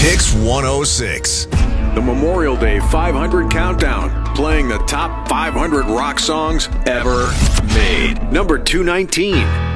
Hicks 106. The Memorial Day 500 Countdown, playing the top 500 rock songs ever made. Number 219.